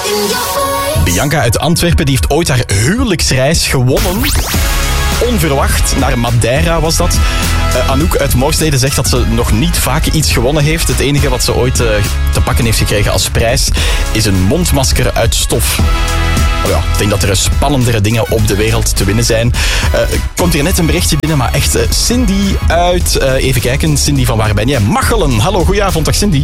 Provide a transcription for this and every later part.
Bianca uit Antwerpen die heeft ooit haar huwelijksreis gewonnen. Onverwacht, naar Madeira was dat. Anouk uit Moorstede zegt dat ze nog niet vaak iets gewonnen heeft. Het enige wat ze ooit te pakken heeft gekregen als prijs is een mondmasker uit stof. Oh ja, ik denk dat er spannendere dingen op de wereld te winnen zijn. Komt hier net een berichtje binnen, maar echt Cindy uit... even kijken, Cindy van waar ben jij? Machelen. Hallo, goedenavond, dag Cindy.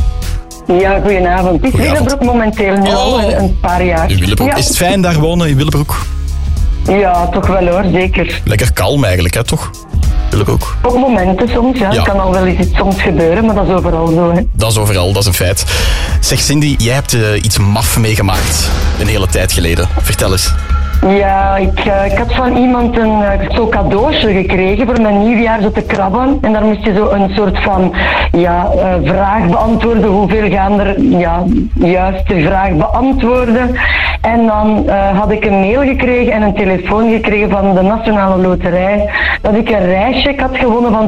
Ja, goedenavond. Het is Willebroek momenteel nu al een paar jaar. In Willebroek. Ja. Is het fijn daar wonen in Willebroek? Ja, toch wel hoor, zeker. Lekker kalm eigenlijk, hè, toch? Willebroek. Op momenten soms, ja. Het kan al wel eens iets soms gebeuren, maar dat is overal zo, hè. Dat is overal, dat is een feit. Zeg Cindy, jij hebt iets maf meegemaakt een hele tijd geleden. Vertel eens. Ja, ik had van iemand zo'n cadeautje gekregen voor mijn nieuwjaar zo te krabben. En daar moest je zo een soort van vraag beantwoorden. Hoeveel gaan er juist de vraag beantwoorden? En dan had ik een mail gekregen en een telefoon gekregen van de Nationale Loterij. Dat ik een reischeck had gewonnen van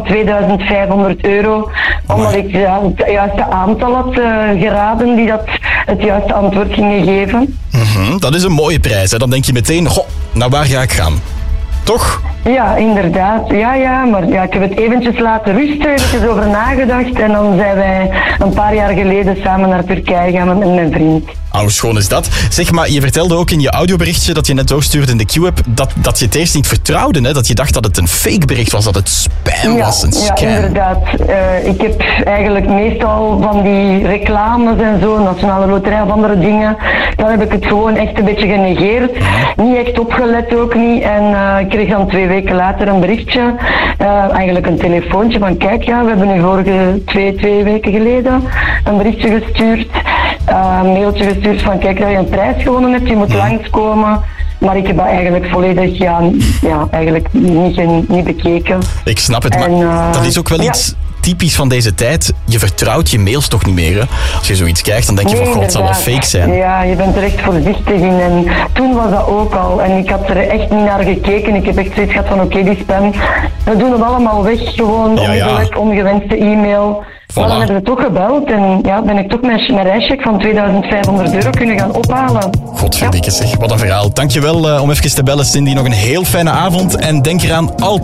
€2500. Omdat ik het juiste aantal had geraden die dat het juiste antwoord gingen geven. Dat is een mooie prijs. Hè? Dan denk je meteen, naar waar ga ik gaan? Toch? Ja, inderdaad. Ja, maar ik heb het eventjes laten rusten, eventjes over nagedacht. En dan zijn wij een paar jaar geleden samen naar Turkije gegaan met mijn vriend. Hoe schoon is dat? Zeg maar, je vertelde ook in je audioberichtje dat je net doorstuurde in de Q-app dat je het eerst niet vertrouwde, hè? Dat je dacht dat het een fake bericht was, dat het spam was, een scam. Ja, inderdaad. Ik heb eigenlijk meestal van die reclames en zo, Nationale Loterij of andere dingen, dan heb ik het gewoon echt een beetje genegeerd. Niet echt opgelet ook niet. En ik kreeg dan 2 weken later een berichtje, eigenlijk een telefoontje van kijk, we hebben nu vorige 2 weken geleden een berichtje gestuurd. Een mailtje gestuurd van kijk dat je een prijs gewonnen hebt, je moet langskomen. Maar ik heb dat eigenlijk volledig eigenlijk niet bekeken. Ik snap het, maar dat is ook wel iets typisch van deze tijd. Je vertrouwt je mails toch niet meer, hè? Als je zoiets krijgt, dan denk je van god, het zal wel fake zijn. Ja, je bent er echt voorzichtig in. En toen was dat ook al. En ik had er echt niet naar gekeken. Ik heb echt zoiets gehad van oké, die spam. We doen het allemaal weg, gewoon ongewenste e-mail. Maar dan hebben we toch gebeld en ben ik toch mijn reischeck van €2500 kunnen gaan ophalen. Godverdikke zeg, wat een verhaal. Dankjewel om even te bellen, Cindy. Nog een heel fijne avond en denk eraan altijd